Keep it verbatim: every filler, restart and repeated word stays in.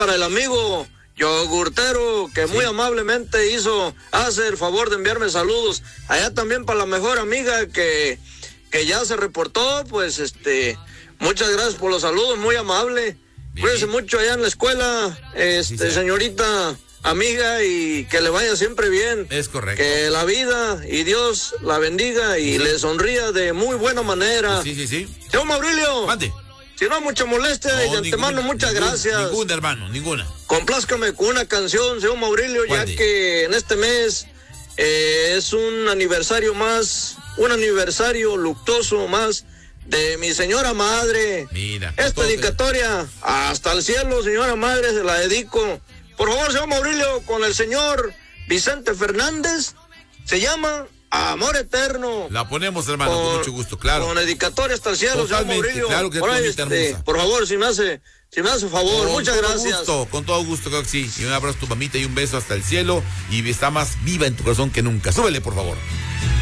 para el amigo Yogurtero, que muy amablemente hizo, hace el favor de enviarme saludos. Allá también para la mejor amiga que, que ya se reportó, pues este, muchas gracias por los saludos, muy amable. Cuídense mucho allá en la escuela, este, sí, señorita amiga, y que le vaya siempre bien. Es correcto. Que la vida y Dios la bendiga y sí, le sonría de muy buena manera. Sí, sí, sí. Señor Maurilio. Mande. Si no, mucha molestia, no, y de antemano, ninguna, muchas ninguna, gracias. Ninguna, hermano, ninguna. Complázcame con una canción, señor Maurilio, ya que en este mes eh, es un aniversario más, un aniversario luctuoso más de mi señora madre. Mira. Esta dedicatoria hasta el cielo, señora madre, se la dedico. Por favor, señor Maurilio, con el señor Vicente Fernández, se llama Amor Eterno. La ponemos, hermano, con, con mucho gusto, claro. Con dedicatoria hasta el cielo, señor Maurilio. Claro que es por, ahí, bonita, este, por favor, si me hace, si me hace favor, con muchas todo gracias. Gusto, con todo gusto, creo que sí. Y un abrazo a tu mamita y un beso hasta el cielo. Y está más viva en tu corazón que nunca. Súbele, por favor.